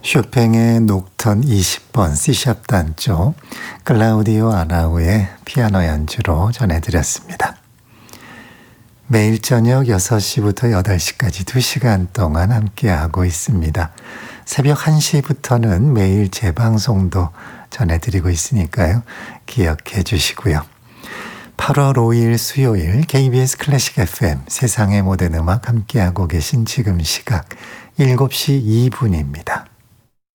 쇼팽의 녹턴 20번 C샵 단조, 클라우디오 아나우의 피아노 연주로 전해드렸습니다. 매일 저녁 6시부터 8시까지 2시간 동안 함께하고 있습니다. 새벽 1시부터는 매일 재방송도 전해드리고 있으니까요. 기억해 주시고요. 8월 5일 수요일 KBS 클래식 FM 세상의 모든 음악 함께하고 계신 지금 시각 7시 2분입니다.